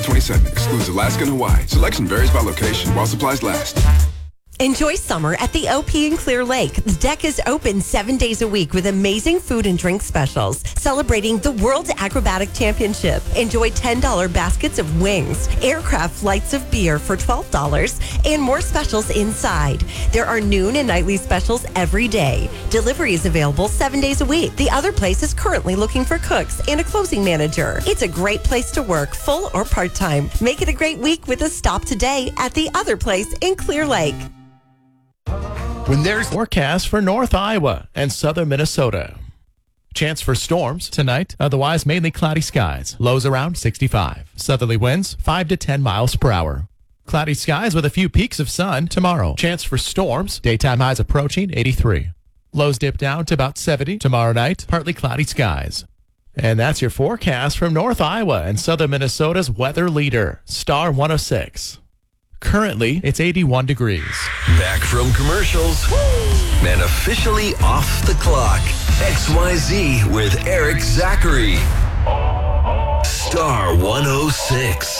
27 excludes Alaska and Hawaii. Selection varies by location while supplies last. Enjoy summer at the OP in Clear Lake. The deck is open 7 days a week with amazing food and drink specials celebrating the World Acrobatic Championship. Enjoy $10 baskets of wings, aircraft flights of beer for $12, and more specials inside. There are noon and nightly specials every day. Delivery is available 7 days a week. The Other Place is currently looking for cooks and a closing manager. It's a great place to work, full or part-time. Make it a great week with a stop today at the Other Place in Clear Lake. When there's forecast for North Iowa and southern Minnesota. Chance for storms tonight, otherwise mainly cloudy skies. Lows around 65. Southerly winds 5 to 10 miles per hour. Cloudy skies with a few peaks of sun tomorrow. Chance for storms, daytime highs approaching 83. Lows dip down to about 70 tomorrow night, partly cloudy skies. And that's your forecast from North Iowa and southern Minnesota's weather leader, Star 106. Currently, it's 81 degrees. Back from commercials and officially off the clock. XYZ with Eric Zachary. Star 106.